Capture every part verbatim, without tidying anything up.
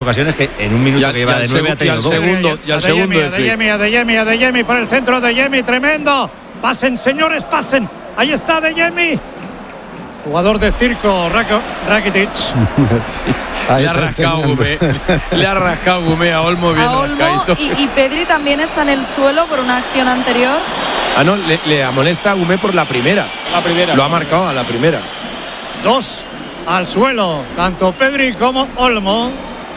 ocasiones que en un minuto ya, que lleva de nueve ha tenido dos. Segundo, y al segundo de Yemi, a De Yemi, a De Yemi por el centro de Yemi, tremendo. Pasen, señores, pasen. Ahí está De Yemi. Jugador de circo, Rakitic. Le ha rascado Gumé. Le ha rascado Gumé a Olmo bien a Olmo y, y Pedri también está en el suelo por una acción anterior. Ah, no, le, le amonesta a Gumé por la primera. La primera. Lo ha marcado a la primera. Dos al suelo, tanto Pedri como Olmo.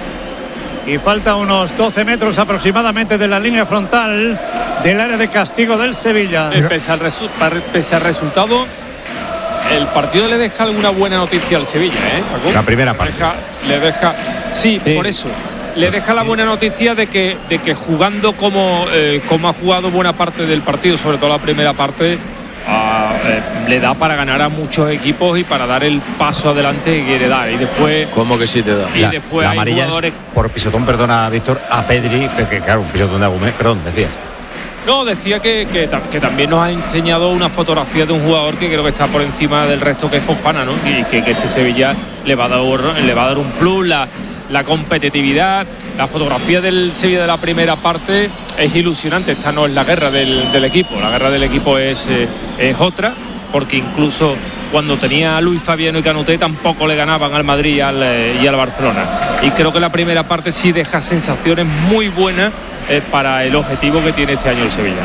Y falta unos doce metros aproximadamente de la línea frontal del área de castigo del Sevilla. Eh, pese, al resu pese al resultado, el partido le deja alguna buena noticia al Sevilla, ¿eh, Paco? La primera le parte. Deja, le deja, sí, sí, por eso. Le deja la buena noticia de que, de que jugando como, eh, como ha jugado buena parte del partido, sobre todo la primera parte, a, eh, le da para ganar a muchos equipos y para dar el paso adelante que quiere dar. Y después. ¿Cómo que sí te da? Y la, después la hay amarilla jugadores. Es por pisotón, perdona, Víctor, a Pedri, que claro, un pisotón de Agumé, perdón, decías. No, decía que, que, que también nos ha enseñado una fotografía de un jugador que creo que está por encima del resto, que es Fofana, ¿no? Y que, que este Sevilla le va a dar, le va a dar un plus, la, la competitividad. La fotografía del Sevilla de la primera parte es ilusionante. Esta no es la guerra del, del equipo, la guerra del equipo es, eh, es otra, porque incluso cuando tenía a Luis Fabiano y Canuté tampoco le ganaban al Madrid y al, eh, y al Barcelona. Y creo que la primera parte sí deja sensaciones muy buenas eh, para el objetivo que tiene este año el Sevilla,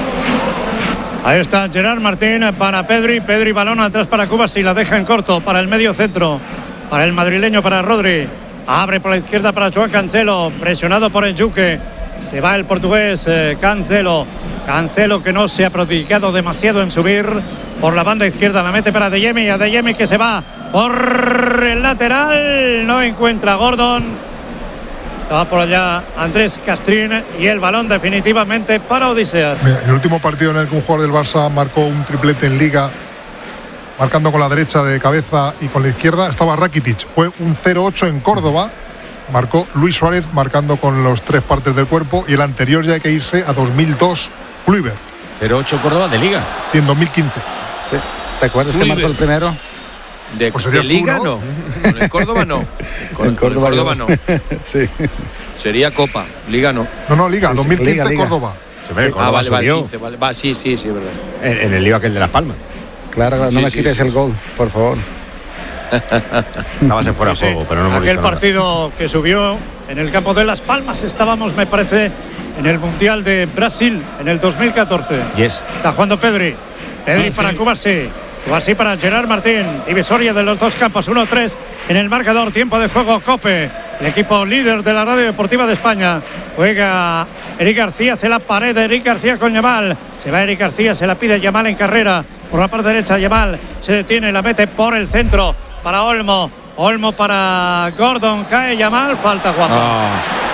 ¿no? Ahí está Gerard Martín para Pedri. Pedri, balón atrás para Cuba, si la deja en corto para el medio centro, para el madrileño, para Rodri. Abre por la izquierda para Joao Cancelo, presionado por el Juque. Se va el portugués eh, Cancelo. Cancelo, que no se ha prodigado demasiado en subir por la banda izquierda, la mete para De Yemi, a De Yemi que se va por el lateral, no encuentra a Gordon. Estaba por allá Andrés Castrín y el balón definitivamente para Odiseas. Mira, el último partido en el que un jugador del Barça marcó un triplete en Liga, marcando con la derecha de cabeza y con la izquierda, estaba Rakitic. Fue un cero ocho en Córdoba. Marcó Luis Suárez marcando con los tres partes del cuerpo, y el anterior ya hay que irse a dos mil dos, Kluivert. cero ocho Córdoba de Liga. Sí, en dos mil quince. Sí. ¿Te acuerdas Kluivert, que marcó el primero? De, pues de Liga tú, ¿no? no. Con el Córdoba no. Con, en Córdoba, con el Córdoba no. Sí. Sería Copa, Liga no. No, no, Liga, sí, sí, dos mil quince Liga, Liga. Córdoba. Sí, hombre, Ah, Córdoba vale, vale, subió. quince, vale. Va, sí, sí, sí, verdad. En, en el lío aquel de Las Palmas. Claro, no sí, me sí, quites sí. el gol, por favor. Estabas en fuera de Sí, juego, pero no hemos aquel dicho nada. partido que subió en el campo de Las Palmas, estábamos, me parece, en el Mundial de Brasil en el dos mil catorce. Yes. Está jugando Pedri. Pedri Ah, para sí. Cubarsí. Cubarsí para Gerard Martín. Divisoria de los dos campos, uno tres en el marcador. Tiempo de juego, COPE. El equipo líder de la Radio Deportiva de España. Juega Eric García, hace la pared de Eric García con Yamal. Se va Eric García, se la pide Yamal en carrera. Por la parte derecha, Yamal se detiene, la mete por el centro para Olmo. Olmo para Gordon, cae Yamal, falta guapa. Ah.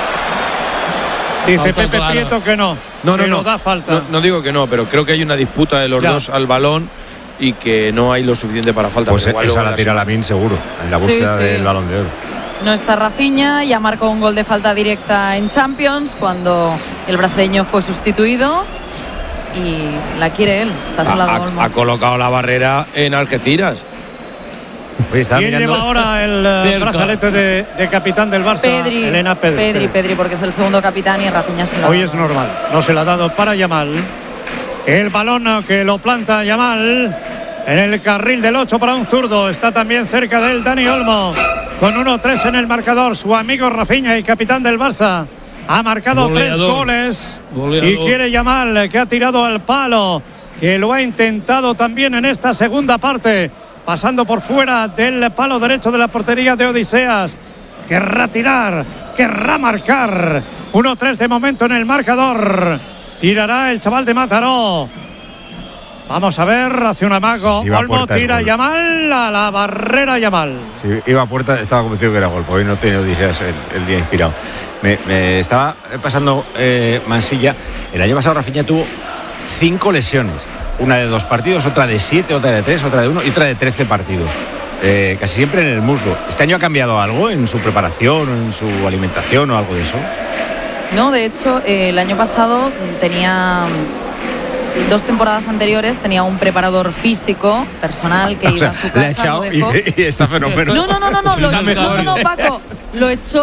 Dice Falta Pepe clara. Prieto que no. No, no, que no. da falta. No, no digo que no, pero creo que hay una disputa de los Ya. dos al balón y que no hay lo suficiente para falta. Pues pero igual esa luego la la tira semana- Lamine seguro, en la Sí, búsqueda sí. del Balón de Oro. No está Rafinha, ya marcó un gol de falta directa en Champions cuando el brasileño fue sustituido y la quiere él. Está Ha, solado ha- Olmo. ha colocado la barrera en Algeciras. Oye, estaba ¿Quién mirando. lleva ahora el eh, Cerca. brazalete de, de capitán del Barça? Pedri, Elena Pedri. Pedri, Pedri, porque es el segundo capitán y Rafinha se lo Hoy ha es dado. normal, no se la ha dado para Yamal. El balón que lo planta Yamal en el carril del ocho para un zurdo. Está también cerca de él Dani Olmo. Con uno tres en el marcador, su amigo Rafinha, el capitán del Barça. Ha marcado Goleador. tres goles. Goleador. Y quiere Yamal, que ha tirado al palo, que lo ha intentado también en esta segunda parte, pasando por fuera del palo derecho de la portería de Odiseas. Querrá tirar, querrá marcar. uno tres de momento en el marcador. Tirará el chaval de Mataró. Vamos a ver, hace un amago. Sí, va a Olmo puerta el tira gol. Yamal a la barrera Yamal. Si iba a puerta, estaba convencido que era gol, porque hoy no tenía odiseas el, el día inspirado. Me, me estaba pasando eh, Mansilla. El año pasado Rafinha tuvo cinco lesiones. Una de dos partidos, otra de siete, otra de tres, otra de uno y otra de trece partidos. Eh, casi siempre en el muslo. ¿Este año ha cambiado algo en su preparación, o en su alimentación o algo de eso? No, de hecho, eh, el año pasado tenía dos temporadas anteriores, tenía un preparador físico personal que O iba sea, a su le ha casa. echado lo y, dejó. y está fenómeno. No, no, no, no, no, lo, Está no, no, no, mejor. Paco, lo echó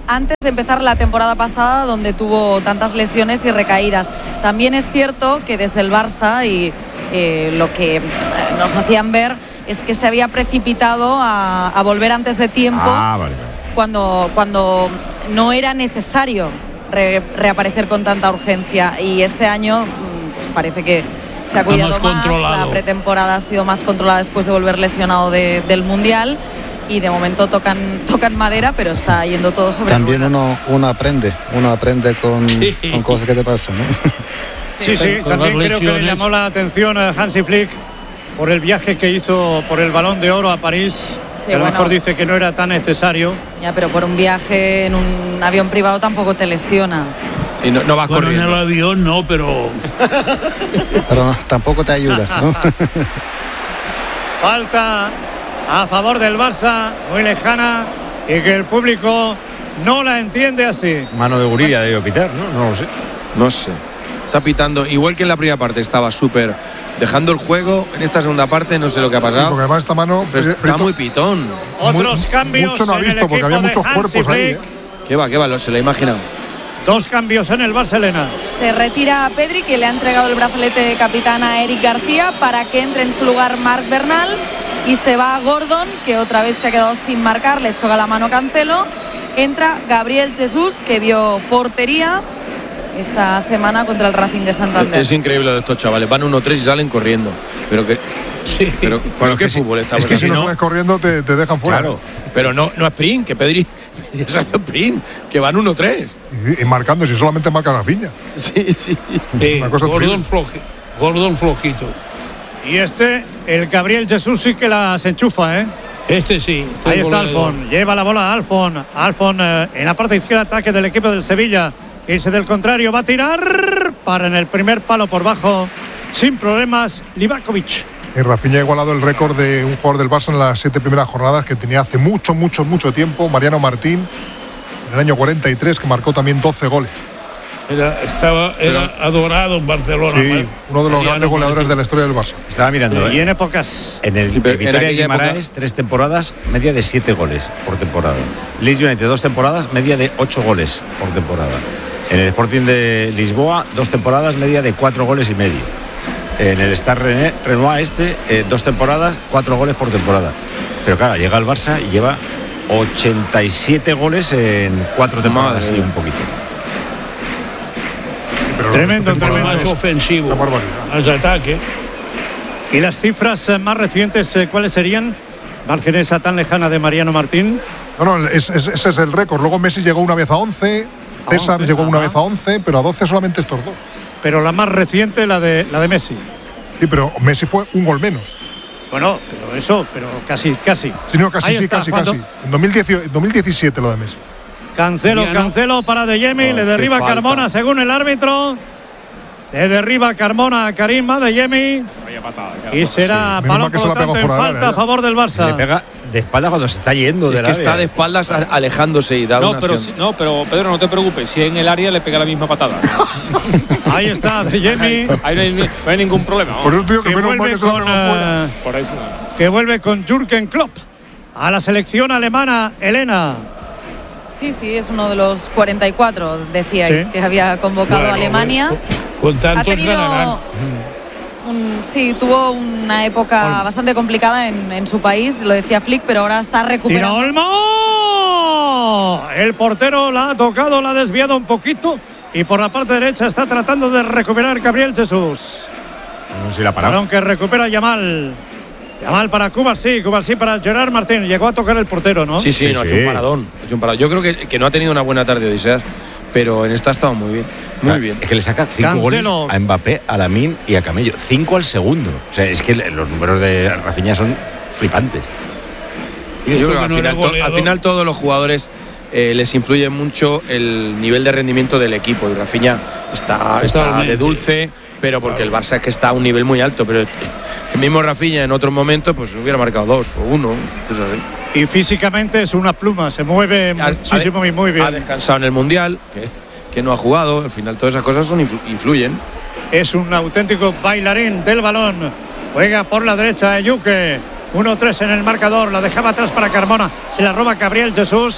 antes de empezar la temporada pasada, donde tuvo tantas lesiones y recaídas. También es cierto que desde el Barça y eh, lo que nos hacían ver es que se había precipitado a, a volver antes de tiempo, ah, vale, vale. Cuando, cuando no era necesario re, reaparecer con tanta urgencia, y este año pues parece que se ha cuidado más, la pretemporada ha sido más controlada después de volver lesionado de, del Mundial, y de momento tocan tocan madera, pero está yendo todo sobre También ruedas. uno, uno aprende, uno aprende con, sí. con cosas que te pasan, ¿no? Sí, sí, sí. También creo que le llamó la atención a Hansi Flick por el viaje que hizo por el Balón de Oro a París. Sí, que a lo bueno, mejor dice que no era tan necesario. Ya, pero por un viaje en un avión privado tampoco te lesionas. Sí, no, no vas bueno, corriendo. En el avión no, pero... pero no, tampoco te ayuda, ¿no? Falta a favor del Barça, muy lejana, y que el público no la entiende así. Mano de Gurilla debe pitar, ¿no? No lo sé. No sé. Está pitando, igual que en la primera parte estaba súper dejando el juego, en esta segunda parte no sé lo que ha pasado. Sí, porque además esta mano pero está muy pitón. Otros muy, cambios mucho no ha visto porque había muchos cuerpos ahí, ¿eh? ¿Qué va, qué va? Se lo he imaginado. Dos cambios en el Barcelona. Se retira Pedri, que le ha entregado el brazalete de capitán a Eric García para que entre en su lugar Marc Bernal, y se va Gordon, que otra vez se ha quedado sin marcar, le choca la mano Cancelo. Entra Gabriel Jesús, que vio portería esta semana contra el Racing de Santander. Es, es increíble lo de estos chavales, van uno tres y salen corriendo. Pero que sí. Pero bueno, ¿qué fútbol está? Es que si no sales corriendo te, te dejan fuera. Claro, pero no, no sprint, que Pedri ya salió sprint, que van uno tres. Y, y marcando, si solamente marca Rafinha. Sí, sí. Eh, Una cosa Gordon, floji, Gordon flojito. Y este, el Gabriel Jesús sí que las enchufa, ¿eh? Este sí. Este Ahí está Alfon, lleva la bola a Alfon. Alfon eh, en la parte izquierda, ataque del equipo del Sevilla. Irse del contrario, va a tirar para en el primer palo por bajo, sin problemas, Livakovic. Y Rafinha ha igualado el récord de un jugador del Barça en las siete primeras jornadas que tenía hace mucho, mucho, mucho tiempo, Mariano Martín, en el año cuarenta y tres, que marcó también doce goles. Era, estaba, era Pero, adorado en Barcelona. Sí, ¿eh? Uno de los Mariano grandes goleadores Martín. De la historia del Barça. Estaba mirando. Y en épocas. En el, sí, el Vitoria Guimaraes, tres temporadas, media de siete goles por temporada. Leeds United, dos temporadas, media de ocho goles por temporada. En el Sporting de Lisboa, dos temporadas, media de cuatro goles y medio. En el Stade René, Renoir este, eh, dos temporadas, cuatro goles por temporada. Pero claro, llega al Barça y lleva ochenta y siete goles en cuatro temporadas y un poquito. Pero tremendo, tremendo. Más ofensivo, más ataque. ¿Y las cifras más recientes cuáles serían? Margen esa tan lejana de Mariano Martín. No, no, es, es, ese es el récord. Luego Messi llegó una vez a once. César llegó una vez a once, pero a doce solamente estos dos. Pero la más reciente, la de la de Messi. Sí, pero Messi fue un gol menos. Bueno, pero eso, pero casi, casi. Sí, no, casi, Ahí sí, está, casi, ¿cuándo? casi. En dos mil diecisiete lo de Messi. Cancelo, Mariano. Cancelo para De Jemi, oh, le derriba Carmona según el árbitro. Le derriba Carmona a Karim Adeyemi. Y será balón por lo tanto en falta a favor del Barça. Le pega de espalda cuando se está yendo del área. Es que está de espaldas alejándose y da no, una pero si, no, pero Pedro, no te preocupes. Si en el área le pega la misma patada. Ahí está Adeyemi. Ahí no hay, no hay ningún problema. Por eso digo que, que menos mal que se la pega fuera. Por eso. Que vuelve con Jürgen Klopp a la selección alemana, Elena. Sí, sí, es uno de los cuarenta y cuatro, decíais, ¿sí? Que había convocado bueno, a Alemania. Con tantos ha tenido un, sí, tuvo una época Olmo. bastante complicada en, en su país, lo decía Flick, pero ahora está recuperando. ¡Tira Olmo! El portero la ha tocado, la ha desviado un poquito y por la parte derecha está tratando de recuperar Gabriel Jesús. No sé si la parado. Balón que recupera Yamal. Yamal para Cubarsí, Cubarsí para Gerard Martín. Llegó a tocar el portero, ¿no? Sí, sí, sí, no, sí. Ha hecho un paradón, ha hecho un paradón. Yo creo que, que no ha tenido una buena tarde Odiseas, pero en esta ha estado muy bien. Muy claro, bien. Es que le saca cinco Cancelo. goles a Mbappé, a Lamine y a Camello. Cinco al segundo. O sea, es que los números de Rafinha son flipantes. Yo, Yo creo que al, no final, to, al final todos los jugadores eh, les influye mucho el nivel de rendimiento del equipo. Y Rafinha está, está de dulce, pero porque claro. el Barça es que está a un nivel muy alto. Pero el mismo Rafinha en otros momentos pues hubiera marcado dos o uno. Pues así. Y físicamente es una pluma, se mueve ha, muchísimo ha, y muy bien. Ha descansado en el Mundial, que, que no ha jugado. Al final todas esas cosas son influyen. Es un auténtico bailarín del balón. Juega por la derecha de Yuke. uno tres en el marcador. La dejaba atrás para Carmona. Se la roba Gabriel Jesús.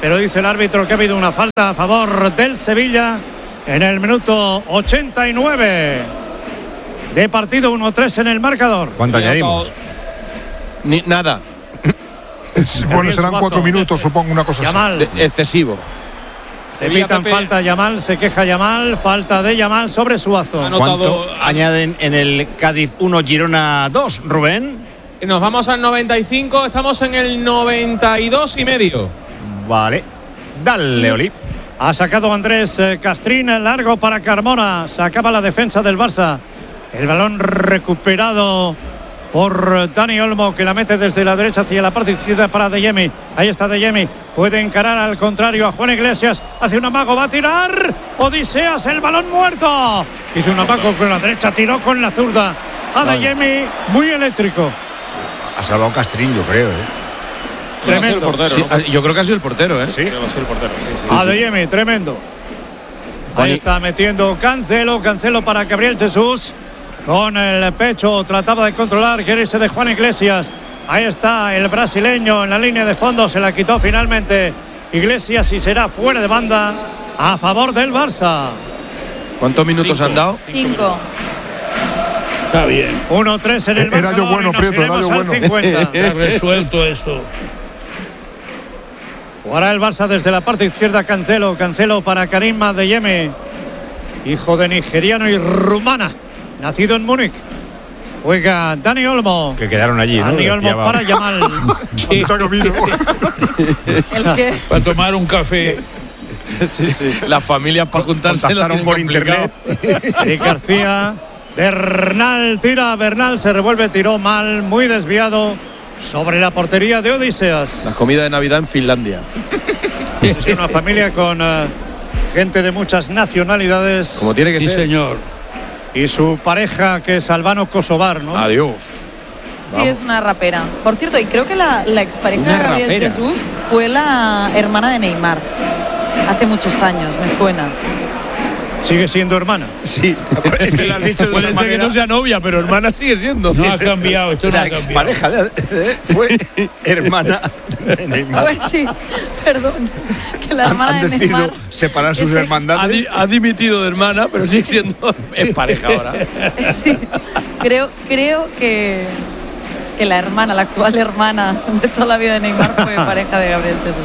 pero dice el árbitro que ha habido una falta a favor del Sevilla en el minuto ochenta y nueve de partido. Uno tres en el marcador. ¿Cuánto añadimos? Ni, nada. Bueno, serán cuatro minutos, supongo, una cosa Yamal. así. De, excesivo. Se pitan falta Yamal, se queja Yamal, falta de Yamal sobre Suazo. ¿Cuánto añaden en el Cádiz uno, Girona dos, Rubén? Nos vamos al noventa y cinco, estamos en el noventa y dos y medio. Vale, dale, Oli. Ha sacado Andrés Castrín, largo para Carmona. Se acaba la defensa del Barça. El balón recuperado por Dani Olmo, que la mete desde la derecha hacia la parte izquierda para De Jemi. Ahí está De Jemi. Puede encarar al contrario a Juan Iglesias. Hace un amago, va a tirar. Odiseas, el balón muerto. Hizo un amago con la derecha, tiró con la zurda a De Jemi. Muy eléctrico. Ha salvado Castrín, yo creo, ¿eh? Tremendo. Portero, Sí, ¿no? yo creo que ha sido el portero, ¿eh? Sí. Creo que va a ser el portero, sí, sí. A De Jemi, tremendo. Ahí está metiendo Cancelo. Cancelo para Gabriel Jesús. Con el pecho trataba de controlar, quiere irse de Juan Iglesias. Ahí está el brasileño en la línea de fondo. Se la quitó finalmente Iglesias y será fuera de banda a favor del Barça. ¿Cuántos minutos Cinco. han dado? Cinco. Está bien. uno tres en el Era yo marcador bueno, y nos Prieto, era iremos yo al bueno. cincuenta. Está resuelto esto. Jugará el Barça desde la parte izquierda. Cancelo, Cancelo para Karim Adeyemi, hijo de nigeriano y rumana, nacido en Múnich. Juega Dani Olmo. Que quedaron allí, ¿no? Dani Olmo Llevaba- para Yamal. ¿El qué? Para tomar un café. Sí, sí. Las familias para juntarse Contactaron por internet. Y García. Bernal tira, Bernal se revuelve, tiró mal, muy desviado sobre la portería de Odiseas. La comida de Navidad en Finlandia. Es una familia con uh, gente de muchas nacionalidades. Como tiene que Sí, ser. señor. Y su pareja, que es albano-kosovar, ¿no? Adiós. Sí, es una rapera. Por cierto, y creo que la, la expareja Una de Gabriel rapera. Jesús fue la hermana de Neymar. Hace muchos años, me suena. Sigue siendo hermana. Sí, es que lo has dicho de Puede una ser que manera. no sea novia, pero hermana sigue siendo. No ha cambiado, esto no La ha cambiado. expareja de- de- fue hermana de Neymar. Pues sí, perdón. Que la Han- hermana han de decidido Neymar separar sus es ex- Ha, hermandades. di- ha dimitido de hermana, pero sigue siendo es pareja ahora. Sí, creo, creo que, que la hermana, la actual hermana de toda la vida de Neymar fue pareja de Gabriel Jesús.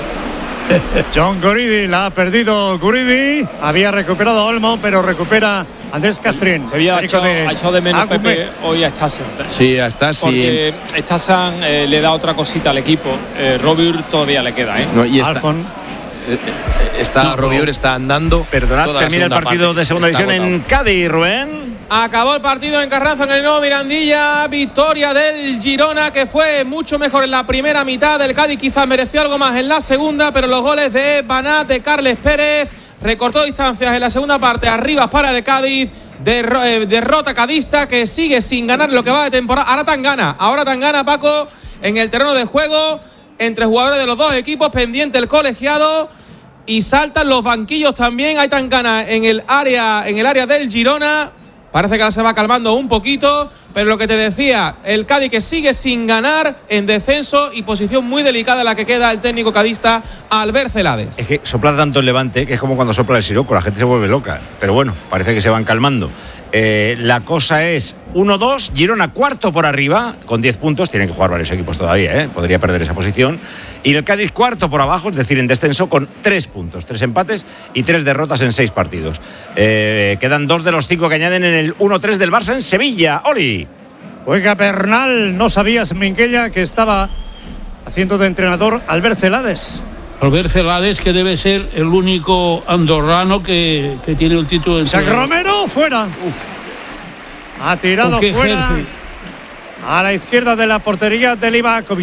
John Guridi la ha perdido Guridi. Había recuperado Olmo, pero recupera Andrés Castrín. Sevilla ha Técnico echado, ha echado de menos Agume. Pepe hoy a Stassen. Sí, ya está, sí. Porque Stassen eh, le da otra cosita al equipo. Eh, Robert todavía le queda, ¿eh? No, y está, Alfon. eh, eh, está No, Robier no. está andando. Perdonad, toda la termina el segunda partido parte. de segunda Está división en agotado. Cádiz, Rubén. Acabó el partido en Carranza en el nuevo Mirandilla. Victoria del Girona, que fue mucho mejor en la primera mitad. Del Cádiz quizás mereció algo más en la segunda, pero los goles de Banat, de Carles Pérez, recortó distancias en la segunda parte. Arriba para el Cádiz. Derro- eh, derrota cadista, que sigue sin ganar lo que va de temporada. Ahora tan gana, ahora tan gana Paco en el terreno de juego entre jugadores de los dos equipos, pendiente el colegiado. Y saltan los banquillos también. Hay tan gana en el área, en el área del Girona. Parece que ahora se va calmando un poquito, pero lo que te decía, el Cádiz que sigue sin ganar en descenso y posición muy delicada la que queda el técnico cadista Albert Celades. Es que sopla tanto el Levante que es como cuando sopla el siroco, la gente se vuelve loca. Pero bueno, parece que se van calmando. Eh, la cosa es uno dos, Girona cuarto por arriba, con diez puntos, tienen que jugar varios equipos todavía, ¿eh? Podría perder esa posición. Y el Cádiz cuarto por abajo, es decir, en descenso, con tres puntos, tres empates y tres derrotas en seis partidos. Eh, quedan dos de los cinco que añaden en el uno tres del Barça en Sevilla. ¡Oli! Juega Bernal. No sabías, Minguella, que estaba haciendo de entrenador Albert Celades. Albert Celades, que debe ser el único andorrano que, que tiene el título de Isaac entrenador. Romero fuera. Ha tirado ¿Con qué fuera ejerce? a la izquierda de la portería de Livakovic.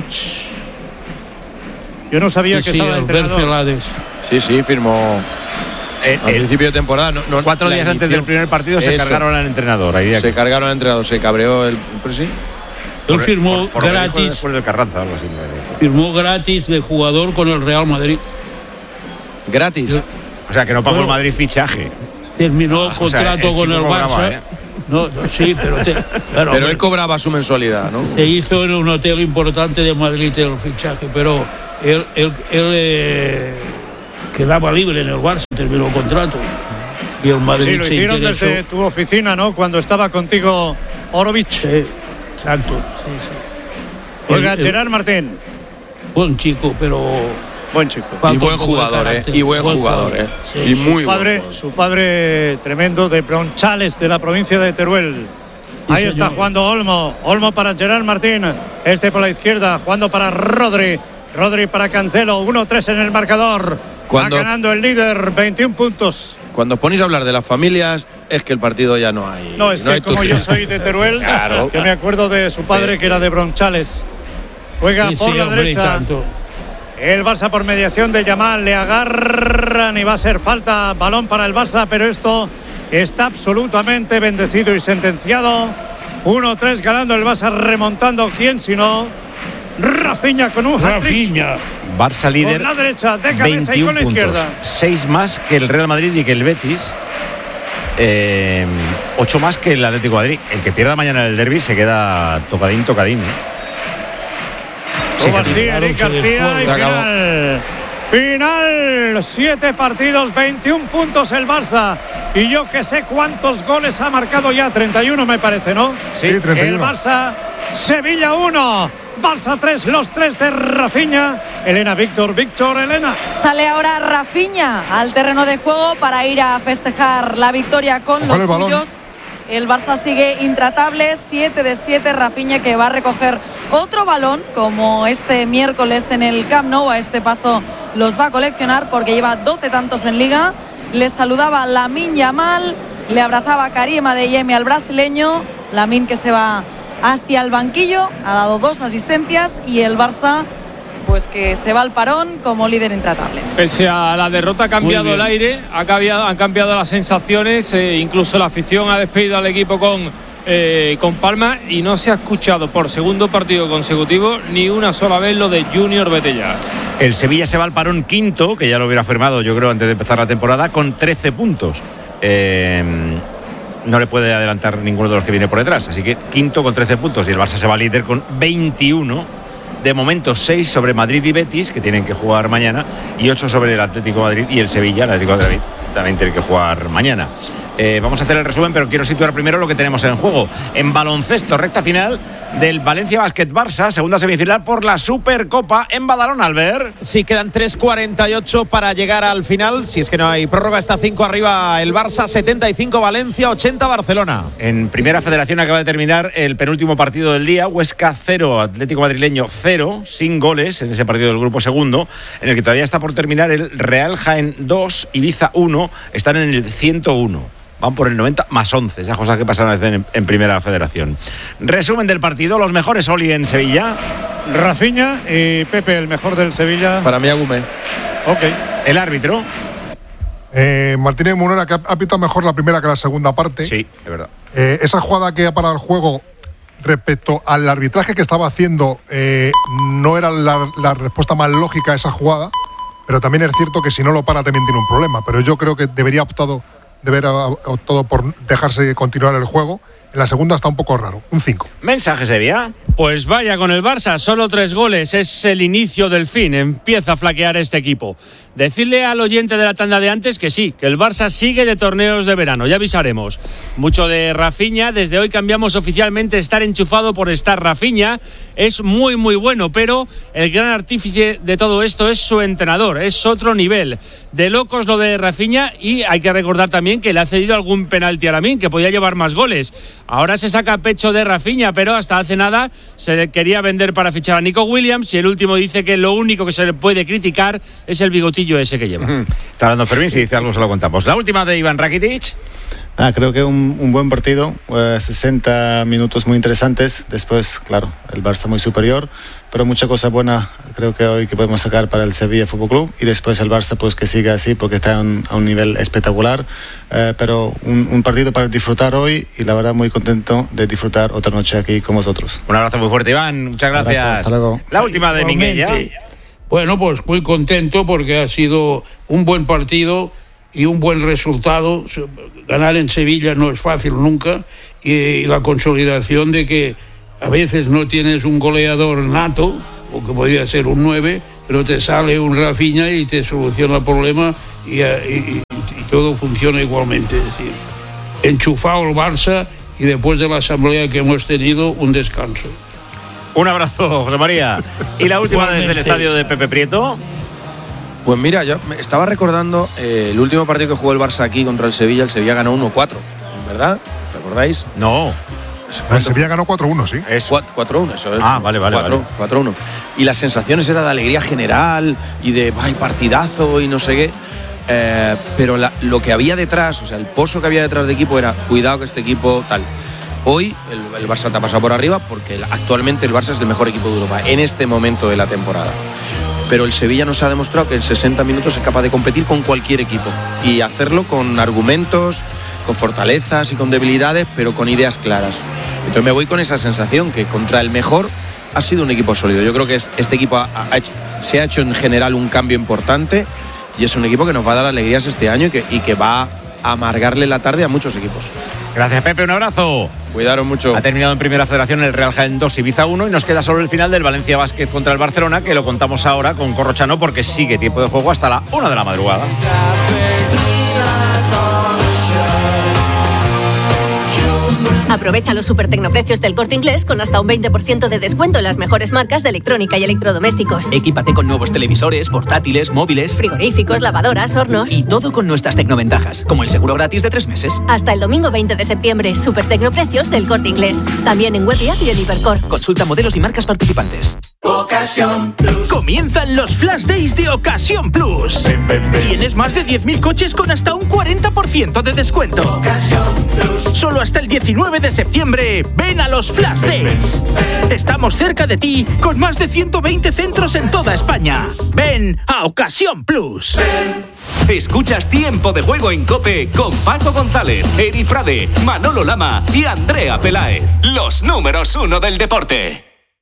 Yo no sabía Sí, que sí, estaba Albert entrenador. Celades. Sí, sí, firmó Eh, al el- principio de temporada. No, no, cuatro la días antes inició. del primer partido se Eso. cargaron al entrenador. Ahí Se cargaron al entrenador, se cabreó el. Pues sí. Él firmó por lo que dijo gratis, después del Carranza, algo así. firmó gratis de jugador con el Real Madrid. Gratis. O sea, que no pagó el Bueno. Madrid fichaje. Terminó Ah, o sea, contrato el con chico el cobraba, Barça. ¿eh? No, no, sí, pero, te, pero, Pero hombre, él cobraba su mensualidad, ¿no? se hizo en un hotel importante de Madrid el fichaje, pero él, él, él, eh, quedaba libre en el Barça, terminó el contrato. Y el Madrid sí, lo se hicieron interesó. desde tu oficina, ¿no? Cuando estaba contigo Orovic. Sí, exacto. Sí, sí. Oiga, El- el- Gerard Martín. Buen chico, pero Buen chico. Y falta buen un poco de jugador, ¿eh? carácter. Y buen jugador, ¿eh? Sí, Y sí. muy Su padre, buen su padre tremendo de Bronchales, de la provincia de Teruel. Sí, Ahí está señor. jugando Olmo. Olmo para Gerard Martín. Este por la izquierda, jugando para Rodri. Rodri para Cancelo. uno tres en el marcador. Cuando- Va ganando el líder, veintiún puntos. Cuando ponéis a hablar de las familias, es que el partido ya no hay. No, es que hay como tu- yo soy de Teruel, Claro. yo me acuerdo de su padre que era de Bronchales. Juega Sí, por sí, la hombre, y derecha. tanto. El Barça por mediación de Yamal, le agarran y va a ser falta, balón para el Barça, pero esto está absolutamente bendecido y sentenciado. uno tres ganando el Barça, remontando, ¿quién si no? Rafinha con un hat-trick. Rafinha. Barça líder, Con la derecha, de cabeza y veintiún con la puntos, izquierda. seis más que el Real Madrid y que el Betis, eh, ocho más que el Atlético de Madrid. El que pierda mañana el derbi se queda tocadín, tocadín. ¿eh? Sí, Como así, claro, Eric se García descuadra. y Se acabó. final. Final, siete partidos, veintiún puntos el Barça. Y yo que sé cuántos goles ha marcado ya, treinta y uno me parece, ¿no? Sí, treinta y El uno. Barça, Sevilla uno, Barça tres, los tres de Rafinha. Elena, Víctor, Víctor, Elena. Sale ahora Rafinha al terreno de juego para ir a festejar la victoria con Ojalá los el balón. suyos. El Barça sigue intratable, siete de siete. Rafinha que va a recoger otro balón como este miércoles en el Camp Nou. A este paso los va a coleccionar porque lleva doce tantos en Liga. Le saludaba Lamine Yamal, le abrazaba Karim Adeyemi al brasileño. Lamine que se va hacia el banquillo, ha dado dos asistencias y el Barça pues que se va al parón como líder intratable. Pese a la derrota ha cambiado el aire, ha cambiado, han cambiado las sensaciones, eh, incluso la afición ha despedido al equipo con, eh, con palmas y no se ha escuchado por segundo partido consecutivo ni una sola vez lo de Junior Betella. El Sevilla se va al parón quinto, que ya lo hubiera firmado yo creo antes de empezar la temporada, con trece puntos. Eh, no le puede adelantar ninguno de los que viene por detrás, así que quinto con trece puntos y el Barça se va líder con veintiuno. De momento seis sobre Madrid y Betis, que tienen que jugar mañana, y ocho sobre el Atlético de Madrid y el Sevilla. El Atlético de Madrid también tiene que jugar mañana. Eh, vamos a hacer el resumen, pero quiero situar primero lo que tenemos en juego. En baloncesto, recta final del Valencia Basket Barça, segunda semifinal por la Supercopa en Badalona, Albert. Sí, quedan tres cuarenta y ocho para llegar al final. Si es que no hay prórroga, está cinco arriba el Barça, setenta y cinco Valencia, ochenta Barcelona. En Primera Federación acaba de terminar el penúltimo partido del día. Huesca cero, Atlético Madrileño cero, sin goles en ese partido del grupo segundo, en el que todavía está por terminar el Real Jaén dos, Ibiza uno, están en el ciento uno. Van por el noventa más once, esas cosas que pasan a veces en, en Primera Federación. Resumen del partido, los mejores Oli en Sevilla. Rafinha y Pepe, el mejor del Sevilla. Para mí, Agumé. Ok. El árbitro. Eh, Martínez Munera, que ha, ha pitado mejor la primera que la segunda parte. Sí, es verdad. Eh, esa jugada que ha parado el juego respecto al arbitraje que estaba haciendo eh, no era la, la respuesta más lógica a esa jugada, pero también es cierto que si no lo para también tiene un problema. Pero yo creo que debería optado, debería optado por dejarse continuar el juego. En la segunda está un poco raro, un cinco. Mensaje, Sevilla. Pues vaya con el Barça, solo tres goles, es el inicio del fin, empieza a flaquear este equipo. Decirle al oyente de la tanda de antes que sí, que el Barça sigue de torneos de verano, ya avisaremos. Mucho de Rafinha, desde hoy cambiamos oficialmente estar enchufado por estar Rafinha, es muy muy bueno, pero el gran artífice de todo esto es su entrenador, es otro nivel. De locos lo de Rafinha y hay que recordar también que le ha cedido algún penalti a Lamine, que podía llevar más goles. Ahora se saca pecho de Rafinha, pero hasta hace nada se le quería vender para fichar a Nico Williams y el último dice que lo único que se le puede criticar es el bigotillo ese que lleva. Está hablando Fermín, si dice algo se lo contamos. La última de Iván Rakitic. Ah, creo que un, un buen partido, eh, sesenta minutos muy interesantes. Después, claro, el Barça muy superior, pero mucha cosa buena creo que hoy que podemos sacar para el Sevilla Fútbol Club y después el Barça pues que siga así porque está a un, a un nivel espectacular, eh, pero un, un partido para disfrutar hoy y la verdad muy contento de disfrutar otra noche aquí con vosotros. Un abrazo muy fuerte, Iván, muchas gracias. Abrazo, hasta luego. La última de Miguel ya. Bueno, pues muy contento porque ha sido un buen partido y un buen resultado. Ganar en Sevilla no es fácil nunca y la consolidación de que a veces no tienes un goleador nato, o que podría ser un nueve, pero te sale un Rafinha y te soluciona el problema y, y, y todo funciona igualmente. Es decir, enchufado el Barça y después de la asamblea que hemos tenido, un descanso. Un abrazo, José María. ¿Y la última desde el estadio de Pepe Prieto? Pues mira, yo me estaba recordando eh, el último partido que jugó el Barça aquí contra el Sevilla. El Sevilla ganó uno cuatro, ¿verdad? ¿Recordáis? No. El Sevilla ganó cuatro uno, sí. Es cuatro uno, eso es. Ah, vale, vale. cuatro uno. Y las sensaciones eran de alegría general y de ¡ay, partidazo! Y no sé qué. Eh, pero la, lo que había detrás, o sea, el pozo que había detrás de equipo era cuidado que este equipo tal. Hoy el, el Barça te ha pasado por arriba porque el, actualmente el Barça es el mejor equipo de Europa en este momento de la temporada. Pero el Sevilla nos ha demostrado que en sesenta minutos es capaz de competir con cualquier equipo y hacerlo con argumentos, con fortalezas y con debilidades, pero con ideas claras. Entonces me voy con esa sensación que contra el mejor ha sido un equipo sólido. Yo creo que es, este equipo ha, ha hecho, se ha hecho en general un cambio importante y es un equipo que nos va a dar alegrías este año y que, y que va a amargarle la tarde a muchos equipos. Gracias, Pepe, un abrazo. Cuidaros mucho. Ha terminado en Primera Federación el Real Jaén dos, Ibiza uno y nos queda solo el final del Valencia Basket contra el Barcelona, que lo contamos ahora con Corrochano porque sigue tiempo de juego hasta la una de la madrugada. Aprovecha los super tecnoprecios del Corte Inglés con hasta un veinte por ciento de descuento en las mejores marcas de electrónica y electrodomésticos. Equípate con nuevos televisores, portátiles, móviles, frigoríficos, lavadoras, hornos. Y todo con nuestras tecnoventajas, como el seguro gratis de tres meses. Hasta el domingo veinte de septiembre, super tecnoprecios del Corte Inglés. También en web y app y en Hipercor. Consulta modelos y marcas participantes. Ocasión Plus. Comienzan los Flash Days de Ocasión Plus. Ven, ven, ven. Tienes más de diez mil coches con hasta un cuarenta por ciento de descuento. Ocasión Plus. Solo hasta el diecinueve de septiembre, ven a los Flash Days. Estamos cerca de ti con más de ciento veinte centros en toda España. Ven a Ocasión Plus. Escuchas Tiempo de Juego en COPE con Paco González, Eri Frade, Manolo Lama y Andrea Peláez. Los números uno del deporte.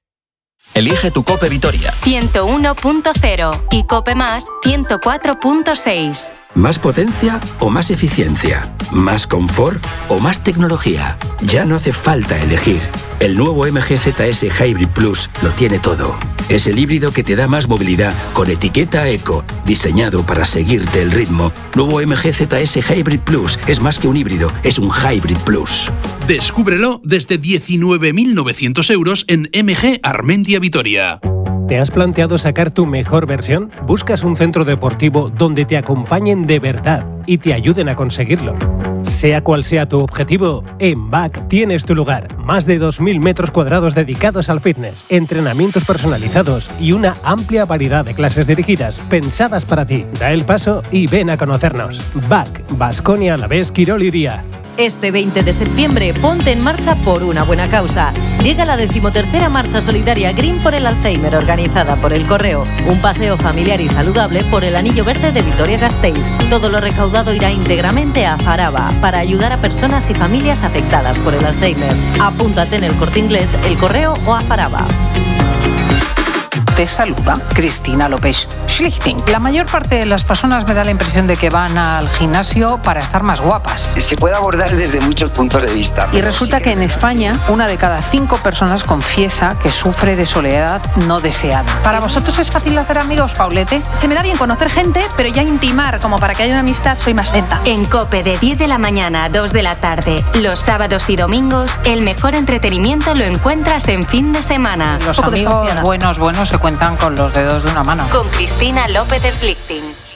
Elige tu COPE Vitoria. ciento uno punto cero y COPE Más ciento cuatro punto seis. ¿Más potencia o más eficiencia? ¿Más confort o más tecnología? Ya no hace falta elegir. El nuevo M G Z S Hybrid Plus lo tiene todo. Es el híbrido que te da más movilidad con etiqueta eco, diseñado para seguirte el ritmo. Nuevo M G Z S Hybrid Plus es más que un híbrido, es un Hybrid Plus. Descúbrelo desde diecinueve mil novecientos euros en M G Armentia Vitoria. ¿Te has planteado sacar tu mejor versión? ¿Buscas un centro deportivo donde te acompañen de verdad y te ayuden a conseguirlo? Sea cual sea tu objetivo, en B A C tienes tu lugar. Más de dos mil metros cuadrados dedicados al fitness, entrenamientos personalizados y una amplia variedad de clases dirigidas, pensadas para ti. Da el paso y ven a conocernos. B A C, Baskonia Alavés Quirol Iría. Este veinte de septiembre, ponte en marcha por una buena causa. Llega la decimotercera marcha solidaria Green por el Alzheimer, organizada por El Correo. Un paseo familiar y saludable por el Anillo Verde de Vitoria-Gasteiz. Todo lo recaudado irá íntegramente a Faraba, para ayudar a personas y familias afectadas por el Alzheimer. Apúntate en El Corte Inglés, El Correo o a Faraba. Te saluda Cristina López Schlichting. La mayor parte de las personas me da la impresión de que van al gimnasio para estar más guapas. Se puede abordar desde muchos puntos de vista. Y resulta que en España, una de cada cinco personas confiesa que sufre de soledad no deseada. ¿Para vosotros es fácil hacer amigos, Paulete? Se me da bien conocer gente, pero ya intimar como para que haya una amistad soy más lenta. En COPE de diez de la mañana a dos de la tarde, los sábados y domingos, el mejor entretenimiento lo encuentras en fin de semana. Los amigos buenos, buenos se cuentan con los dedos de una mano. Con Cristina López Schlichting.